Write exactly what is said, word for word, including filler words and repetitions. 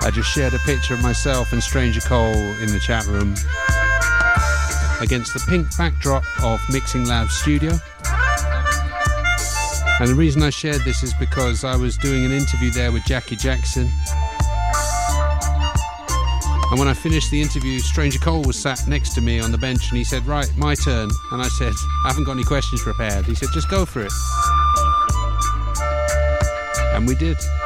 I just shared a picture of myself and Stranger Cole in the chat room against the pink backdrop of Mixing Lab Studio. And the reason I shared this is because I was doing an interview there with Jackie Jackson. And when I finished the interview, Stranger Cole was sat next to me on the bench and he said, right, my turn. And I said, I haven't got any questions prepared. He said, just go for it. And we did.